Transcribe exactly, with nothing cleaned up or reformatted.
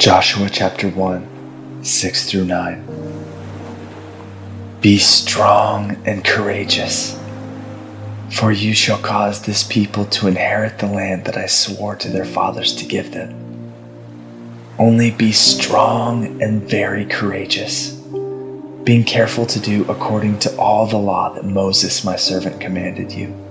Joshua chapter one, six through nine. Be strong and courageous, for you shall cause this people to inherit the land that I swore to their fathers to give them. Only be strong and very courageous, being careful to do according to all the law that Moses my servant commanded you.